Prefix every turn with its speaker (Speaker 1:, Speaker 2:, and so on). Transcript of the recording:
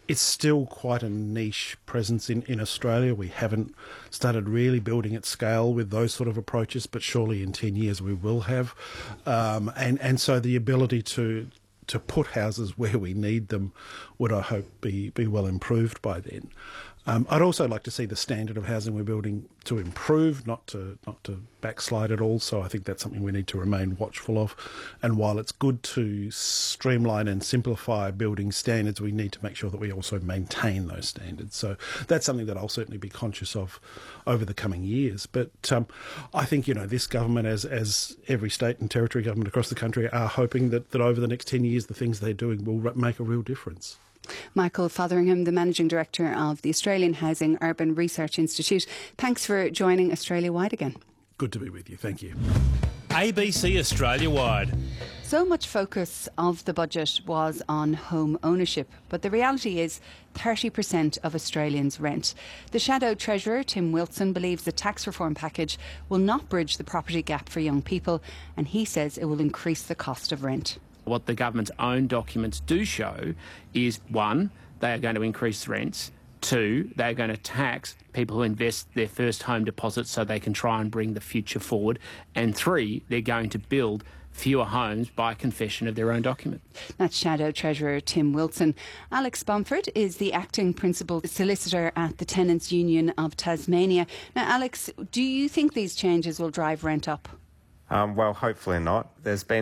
Speaker 1: It's still quite a niche presence in Australia. We haven't started really building at scale with those sort of approaches, but surely in 10 years we will have. And so the ability to put houses where we need them would, I hope, be well improved by then. I'd also like to see the standard of housing we're building to improve, not to backslide at all. So I think that's something we need to remain watchful of. And while it's good to streamline and simplify building standards, we need to make sure that we also maintain those standards. So that's something that I'll certainly be conscious of over the coming years. But I think, this government, as every state and territory government across the country, are hoping that over the next 10 years, the things they're doing will make a real difference.
Speaker 2: Michael Fotheringham, the Managing Director of the Australian Housing Urban Research Institute. Thanks for joining Australia Wide again.
Speaker 1: Good to be with you. Thank you.
Speaker 3: ABC Australia Wide.
Speaker 2: So much focus of the budget was on home ownership, but the reality is 30% of Australians rent. The Shadow Treasurer, Tim Wilson, believes the tax reform package will not bridge the property gap for young people, and he says it will increase the cost of rent.
Speaker 4: What the government's own documents do show is, one, they are going to increase rents. Two, they're going to tax people who invest their first home deposit so they can try and bring the future forward. And three, they're going to build fewer homes by confession of their own document.
Speaker 2: That's Shadow Treasurer Tim Wilson. Alex Bomford is the acting principal solicitor at the Tenants Union of Tasmania. Now, Alex, do you think these changes will drive rent up?
Speaker 5: Well, hopefully not. There's been